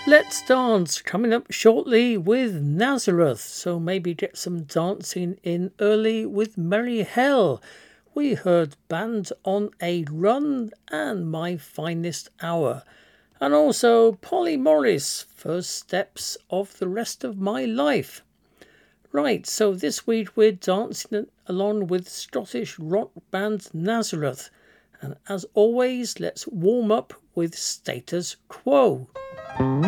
Let's Dance coming up shortly with Nazareth, so maybe get some dancing in early with Merry Hell. We heard Band on a Run and My Finest Hour, and also Polly Morris, First Steps of the Rest of My Life. Right, so this week we're dancing along with Scottish rock band Nazareth, and as always, let's warm up with Status Quo.